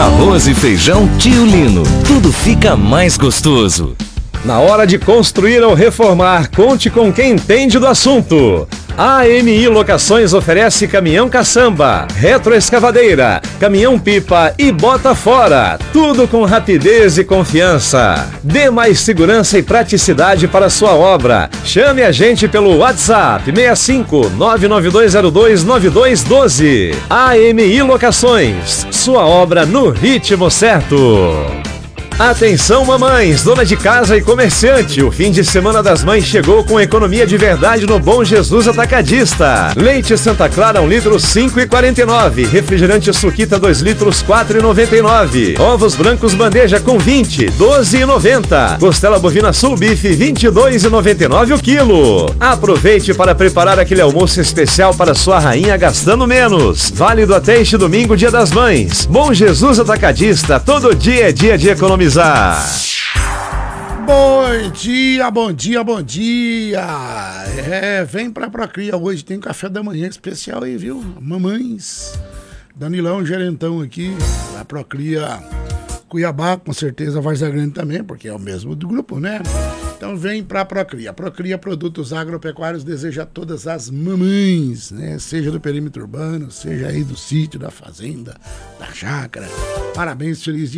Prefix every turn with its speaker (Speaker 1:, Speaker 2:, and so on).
Speaker 1: Arroz e feijão Tio Lino. Tudo fica mais gostoso.
Speaker 2: Na hora de construir ou reformar, conte com quem entende do assunto. A AMI Locações oferece caminhão caçamba, retroescavadeira, caminhão pipa e bota fora. Tudo com rapidez e confiança. Dê mais segurança e praticidade para sua obra. Chame a gente pelo WhatsApp 65 99202 9212. AMI Locações, sua obra no ritmo certo. Atenção mamães, dona de casa e comerciante, o fim de semana das mães chegou com economia de verdade no Bom Jesus Atacadista. Leite Santa Clara 1 litro 5,49, refrigerante Suquita 2 litros 4,99, ovos brancos bandeja com 20, 12,90, costela bovina Sul Bife 22,99 o quilo. Aproveite para preparar aquele almoço especial para sua rainha gastando menos. Válido até este domingo, Dia das Mães. Bom Jesus Atacadista, todo dia é dia de economizar.
Speaker 3: Bom dia, bom dia, bom dia. Vem pra Procria hoje, tem café da manhã especial aí, viu? Mamães, Danilão, gerentão aqui, da Procria Cuiabá, com certeza Várzea Grande também, porque é o mesmo do grupo, né? Então vem pra Procria. Procria Produtos Agropecuários deseja a todas as mamães, né? Seja do perímetro urbano, seja aí do sítio, da fazenda, da chácara. Parabéns, feliz dia